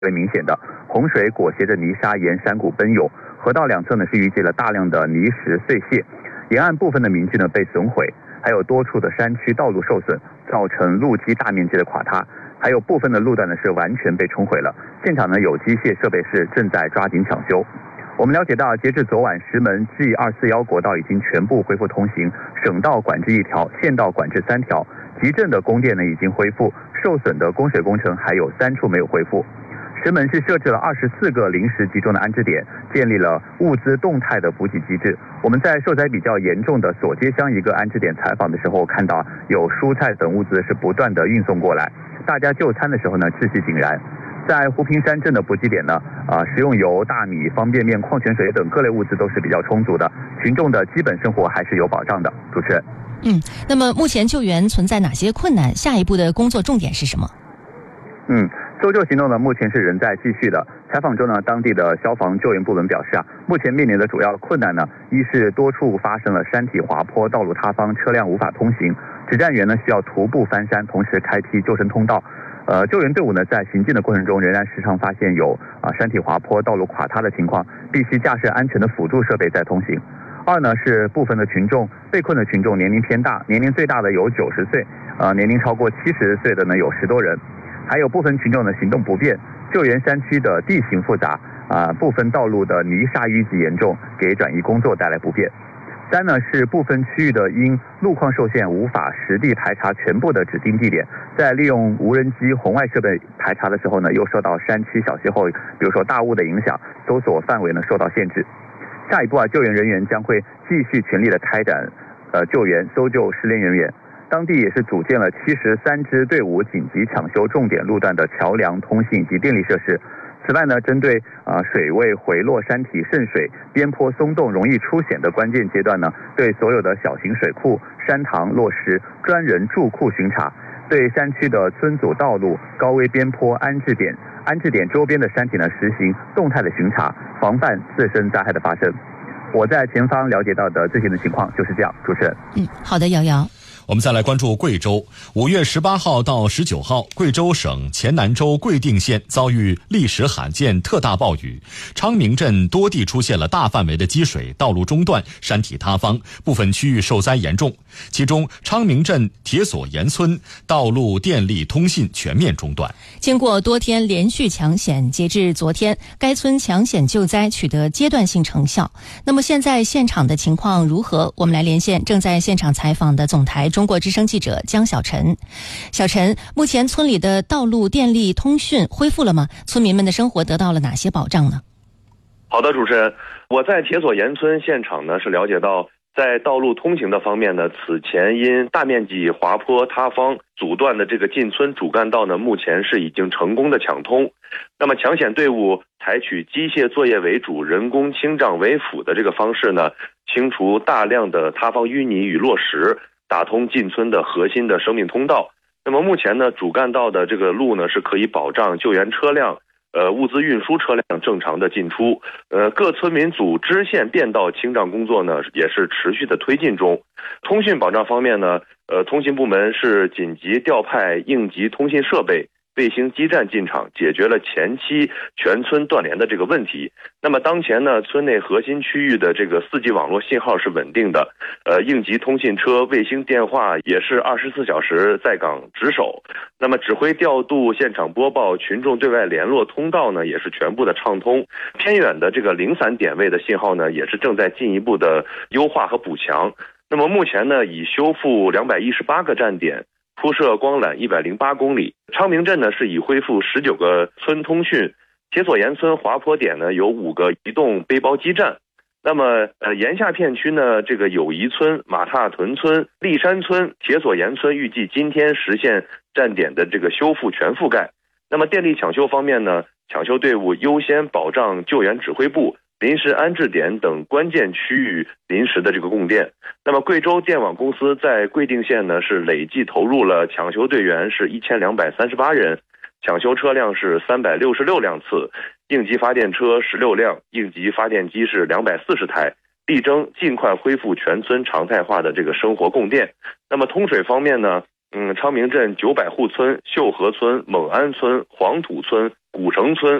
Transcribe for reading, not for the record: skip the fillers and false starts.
为明显的，洪水裹挟着泥沙沿山谷奔涌，河道两侧呢是淤积了大量的泥石碎屑，沿岸部分的民居呢被损毁，还有多处的山区道路受损，造成路基大面积的垮塌，还有部分的路段呢是完全被冲毁了。现场呢有机械设备是正在抓紧抢修。我们了解到，截至昨晚，石门 G241国道已经全部恢复通行，省道管制1条，县道管制3条，集镇的供电呢已经恢复，受损的供水工程还有3处没有恢复。石门是设置了24个临时集中的安置点，建立了物资动态的补给机制。我们在受灾比较严重的索街乡一个安置点采访的时候，看到有蔬菜等物资是不断的运送过来，大家就餐的时候呢秩序井然。在湖平山镇的补给点呢，食用油、大米、方便面、矿泉水等各类物资都是比较充足的，群众的基本生活还是有保障的。主持人， 那么目前救援存在哪些困难？下一步的工作重点是什么？ 搜救行动呢，目前是仍在继续的。采访中呢，当地的消防救援部门表示目前面临的主要困难呢，一是多处发生了山体滑坡、道路塌方，车辆无法通行，指战员呢需要徒步翻山，同时开辟救生通道。救援队伍呢在行进的过程中，仍然时常发现有山体滑坡、道路垮塌的情况，必须架设安全的辅助设备再通行。二呢是部分的群众被困的群众年龄偏大，年龄最大的有90岁，年龄超过70岁的呢有10多人。还有部分群众呢行动不便，救援山区的地形复杂，部分道路的泥沙淤积严重，给转移工作带来不便。三呢是部分区域的因路况受限，无法实地排查全部的指定地点，在利用无人机、红外设备排查的时候呢，又受到山区小气候，比如说大雾的影响，搜索范围呢受到限制。下一步救援人员将会继续全力的开展救援搜救失联人员。当地也是组建了73支队伍，紧急抢修重点路段的桥梁、通信以及电力设施。此外呢，针对水位回落、山体渗水、边坡松动、容易出险的关键阶段呢，对所有的小型水库、山塘落实专人驻库巡查，对山区的村组道路、高危边坡安置点周边的山体呢实行动态的巡查，防范自身灾害的发生。我在前方了解到的最新的情况就是这样。主持人， 好的，瑶瑶。 我们再来关注贵州。5月18号到19号，贵州省黔南州贵定县遭遇历史罕见特大暴雨，昌明镇多地出现了大范围的积水，道路中断，山体塌方，部分区域受灾严重。其中，昌明镇铁索岩村道路、电力、通信全面中断。 经过多天连续抢险，截至昨天，该村抢险救灾取得阶段性成效。那么现在现场的情况如何？我们来连线正在现场采访的总台中国之声记者江小晨。小晨，目前村里的道路、电力、通讯恢复了吗？村民们的生活得到了哪些保障呢？ 好的，主持人，我在铁索岩村现场呢是了解到，在道路通行的方面呢，此前因大面积滑坡塌方阻断的这个进村主干道呢，目前是已经成功的抢通。那么抢险队伍采取机械作业为主、人工清障为辅的这个方式呢，清除大量的塌方淤泥与落石，打通进村的核心的生命通道。那么目前呢，主干道的这个路呢是可以保障救援车辆、物资运输车辆正常的进出。各村民组支线变道清障工作呢也是持续的推进中。通讯保障方面呢，通信部门是紧急调派应急通信设备、卫星基站进场，解决了前期全村断联的这个问题。那么当前呢，村内核心区域的这个4G 网络信号是稳定的，应急通信车、卫星电话也是24小时在岗值守。那么指挥调度、现场播报、群众对外联络通道呢，也是全部的畅通。偏远的这个零散点位的信号呢，也是正在进一步的优化和补强。那么目前呢，已修复218个站点，铺设光缆108公里。昌明镇呢是已恢复19个村通讯，铁索岩村滑坡点呢有5个移动背包基站。那么沿下片区呢，这个友谊村、马踏屯村、立山村、铁索岩村预计今天实现站点的这个修复全覆盖。那么电力抢修方面呢，抢修队伍优先保障救援指挥部、临时安置点等关键区域临时的这个供电。那么贵州电网公司在贵定县呢是累计投入了抢修队员是1238人，抢修车辆是366辆次，应急发电车16辆，应急发电机是240台，力争尽快恢复全村常态化的这个生活供电。那么通水方面呢， 昌明镇900户村、秀河村、蒙安村、黄土村、古城村